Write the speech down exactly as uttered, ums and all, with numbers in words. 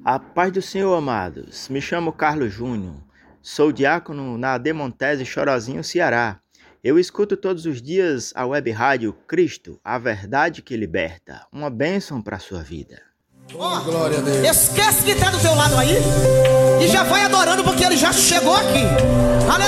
A paz do Senhor, amados. Me chamo Carlos Júnior. Sou diácono na Demontese, Chorozinho, Ceará. Eu escuto todos os dias a web rádio Cristo, a verdade que liberta. Uma bênção para a sua vida. Oh, glória a Deus. Esquece que está do teu lado aí e já vai adorando porque ele já chegou aqui. Aleluia.